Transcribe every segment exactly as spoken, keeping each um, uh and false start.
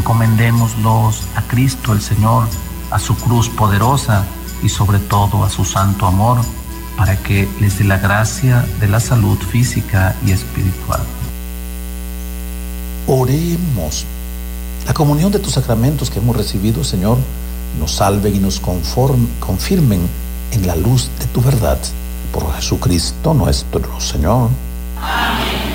Encomendémoslos a Cristo el Señor, a su cruz poderosa y sobre todo a su santo amor, para que les dé la gracia de la salud física y espiritual. Oremos. La comunión de tus sacramentos que hemos recibido, Señor, nos salven y nos conform, confirmen en la luz de tu verdad. Por Jesucristo nuestro Señor. Amén.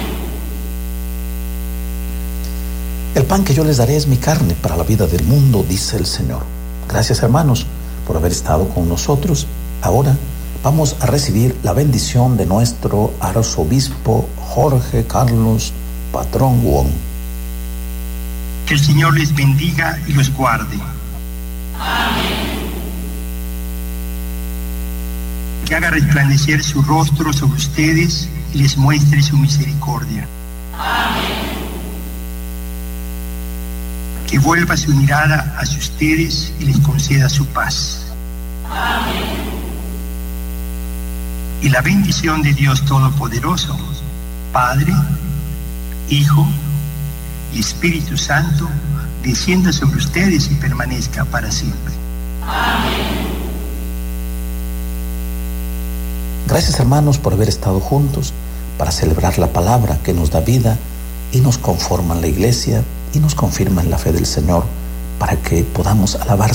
El pan que yo les daré es mi carne para la vida del mundo, dice el Señor. Gracias, hermanos, por haber estado con nosotros. Ahora vamos a recibir la bendición de nuestro arzobispo Jorge Carlos Patrón Wong. Que el Señor les bendiga y los guarde. Amén. Que haga resplandecer su rostro sobre ustedes y les muestre su misericordia. Amén. Que vuelva su mirada hacia ustedes y les conceda su paz. Amén. Y la bendición de Dios Todopoderoso, Padre, Hijo y Espíritu Santo, descienda sobre ustedes y permanezca para siempre. Amén. Gracias, hermanos, por haber estado juntos para celebrar la palabra que nos da vida y nos conforma en la iglesia y nos confirma en la fe del Señor, para que podamos alabar